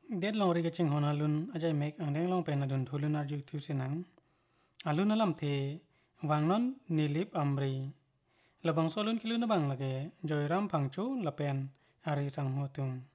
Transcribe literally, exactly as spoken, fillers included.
det long ri ke ching hon alun ajai mek ang deng long pen adun thulun arjuk tu sinang alun alam the wangnon nilip amri labang solun kilun bang lage joyram phangchu lapen ari sang hotung